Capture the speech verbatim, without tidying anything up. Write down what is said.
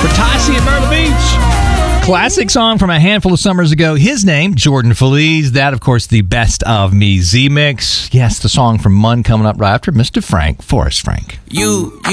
Tyson in Myrtle Beach. Classic song from a handful of summers ago. His name, Jordan Feliz. That, of course, the Best of Me Z-Mix. Yes, the song from Munn coming up right after Mister Frank, Forrest Frank. You.